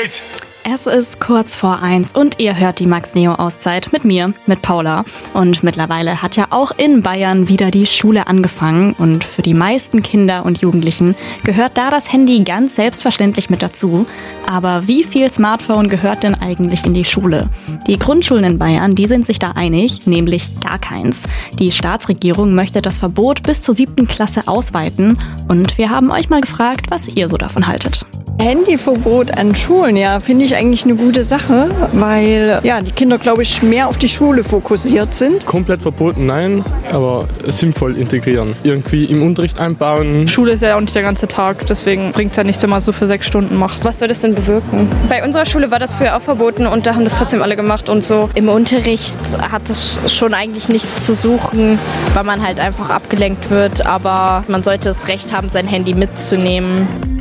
Welt. Es ist kurz vor 1 und ihr hört die Max-Neo-Auszeit mit mir, mit Paula. Und mittlerweile hat ja auch in Bayern wieder die Schule angefangen. Und für die meisten Kinder und Jugendlichen gehört da das Handy ganz selbstverständlich mit dazu. Aber wie viel Smartphone gehört denn eigentlich in die Schule? Die Grundschulen in Bayern, die sind sich da einig, nämlich gar keins. Die Staatsregierung möchte das Verbot bis zur 7. Klasse ausweiten. Und wir haben euch mal gefragt, was ihr so davon haltet. Handyverbot an Schulen, ja, finde ich eigentlich eine gute Sache, weil ja, die Kinder, glaube ich, mehr auf die Schule fokussiert sind. Komplett verboten, nein, aber sinnvoll integrieren. Irgendwie im Unterricht einbauen. Schule ist ja auch nicht der ganze Tag, deswegen bringt es ja nichts, wenn man so für 6 Stunden macht. Was soll das denn bewirken? Bei unserer Schule war das früher auch verboten und da haben das trotzdem alle gemacht und so. Im Unterricht hat es schon eigentlich nichts zu suchen, weil man halt einfach abgelenkt wird, aber man sollte das Recht haben, sein Handy mitzunehmen.